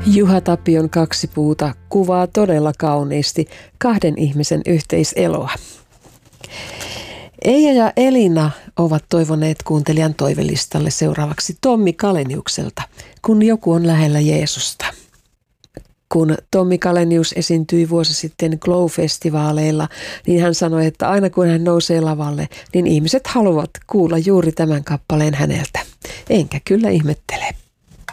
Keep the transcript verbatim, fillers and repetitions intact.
Juha Tapion Kaksi puuta kuvaa todella kauniisti kahden ihmisen yhteiseloa. Eija ja Elina ovat toivoneet kuuntelijan toivelistalle seuraavaksi Tommi Kaleniukselta, kun joku on lähellä Jeesusta. Kun Tommi Kalenius esiintyi vuosi sitten Glow-festivaaleilla, niin hän sanoi, että aina kun hän nousee lavalle, niin ihmiset haluavat kuulla juuri tämän kappaleen häneltä. Enkä kyllä ihmettele.